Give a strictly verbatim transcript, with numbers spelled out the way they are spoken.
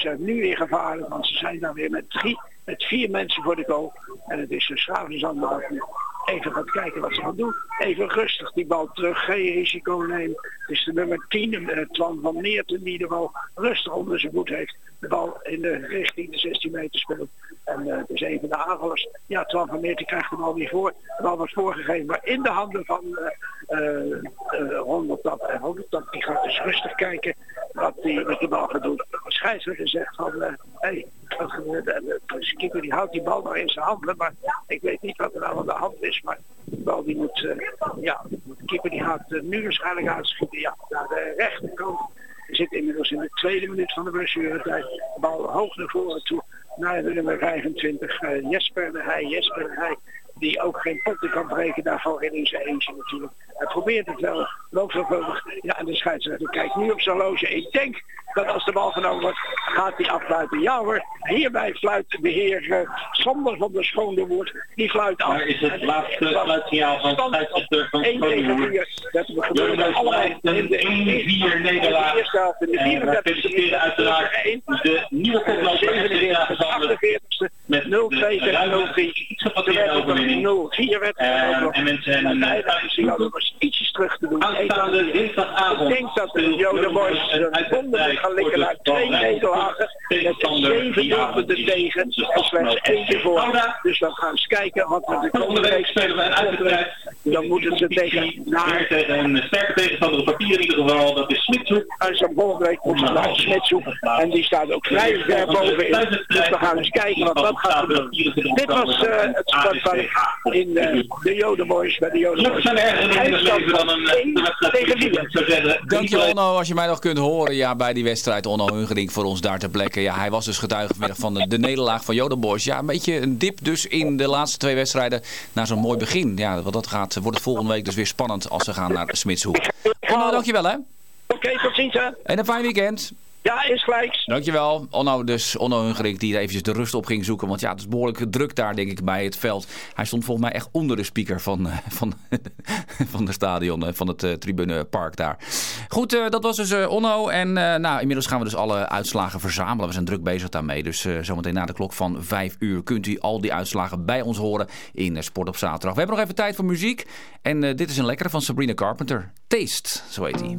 uh, nu weer gevaarlijk, want ze zijn dan weer met drie, met vier mensen voor de goal. En het is een Schavers aan de hand. Even gaan kijken wat ze gaan doen. Even rustig die bal terug, geen risico nemen. Het is de nummer tien, uh, Twan van Meerten, die de bal rustig onder zijn voet heeft. De bal in de richting de zestien meter speelt. En uh, het is een van de aanvallers. Ja, Twan van Meerten krijgt de bal niet voor. De bal wordt voorgegeven, maar in de handen van uh, uh, uh, Rondeltap. En Rondeltap die gaat dus rustig kijken wat hij met de bal gaat doen. De scheidsrechter zegt van, hé, uh, hey, de keeper die houdt die bal nog in zijn handen, maar ik weet niet wat er nou aan de hand is. Maar de bal die moet, uh, ja, de keeper die gaat uh, nu waarschijnlijk uitschieten, ja, naar de rechterkant. We zitten inmiddels in de tweede minuut van de blessuretijd. De bal hoog naar voren toe naar de nummer vijfentwintig, uh, Jesper de Heij. Jesper de Heij, die ook geen potten kan breken daarvoor in zijn eentje natuurlijk. Hij probeert het wel, loopt zorgvuldig. Ja, en de scheidsrechter kijkt nu op zijn horloge. Ik denk dat als de bal genomen wordt, gaat hij afluiten. Ja hoor, hierbij fluit de heer uh, Sander van der Schoondewoerd. Die fluit af. Daar is het laatste fluitsignaal van de scheidsrechter van Schoondewoerd. Dat we gebeurde allemaal in de één vier nederlaag. In de vierendertigste feliciteren uiteraard de nieuwe koploper achtenveertigste met nul twee tegen nul drie. Er werd ook nog nul vier werd er ook nog. Dat was ietsjes terug te doen. Aanstaande dinsdagavond. Ik denk dat de Joden Boys een wonder gaan liggen uit twee nederlagen. Met zeven doelpunten tegen en slechts één voor. Dus we gaan eens kijken wat we de komende week spelen we een uitgebreid. Dan moeten ze tegen naar tegen een sterke tegenstander op papier in ieder geval. Dat is Smitshoek. En zo'n volgende week komt ze naar Smitshoek. En die staat ook vrij ver bovenin. Dus we gaan eens kijken wat dat gaat doen. Dit was uh, het sportpark in uh, de Joden Boys bij de Joden Boys. Dan een tegen wie ik zou zeggen. Dankjewel Onno, als je mij nog kunt horen ja, bij die wedstrijd. Onno Hungerink voor ons daar ter plekke. Ja, hij was dus getuige vanmiddag van de, de nederlaag van Joden Boys. Ja, een beetje een dip dus in de laatste twee wedstrijden naar zo'n mooi begin. Ja, wat dat gaat, wordt het volgende week dus weer spannend als ze gaan naar Smitshoek. Onno, dankjewel hè. Oké, okay, tot ziens hè. En een fijn weekend. Ja, is gelijk. Dankjewel. Onno, dus Onno Hungerink die eventjes de rust op ging zoeken. Want ja, het is behoorlijk druk daar denk ik bij het veld. Hij stond volgens mij echt onder de speaker van, van, van het stadion, van het uh, tribunepark daar. Goed, uh, dat was dus uh, Onno. En uh, nou, inmiddels gaan we dus alle uitslagen verzamelen. We zijn druk bezig daarmee. Dus uh, zometeen na de klok van vijf uur kunt u al die uitslagen bij ons horen in uh, Sport op Zaterdag. We hebben nog even tijd voor muziek. En uh, dit is een lekkere van Sabrina Carpenter. Taste, zo heet hij.